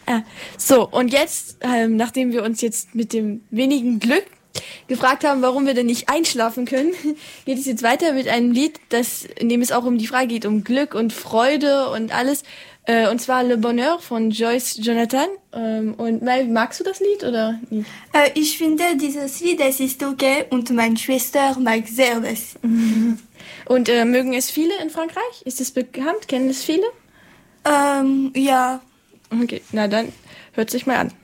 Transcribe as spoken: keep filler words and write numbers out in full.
Ah, so, und jetzt, ähm, nachdem wir uns jetzt mit dem wenigen Glück gefragt haben, warum wir denn nicht einschlafen können, geht es jetzt weiter mit einem Lied, das, in dem es auch um die Frage geht, um Glück und Freude und alles. Äh, und zwar Le Bonheur von Joyce Jonathan. Ähm, und Mel, magst du das Lied oder nicht? Äh, ich finde dieses Lied, es ist okay und meine Schwester mag sehr das. Und äh, mögen es viele in Frankreich? Ist es bekannt? Kennen es viele? Ähm, ja. Okay, na dann hört sich mal an.